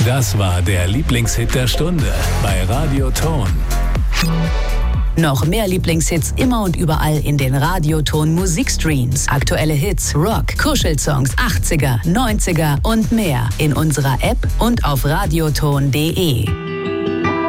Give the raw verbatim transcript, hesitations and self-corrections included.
Das war der Lieblingshit der Stunde bei Radio Ton. Noch mehr Lieblingshits immer und überall in den Radioton Musikstreams. Aktuelle Hits, Rock, Kuschelsongs, achtziger, neunziger und mehr in unserer App und auf radioton punkt de.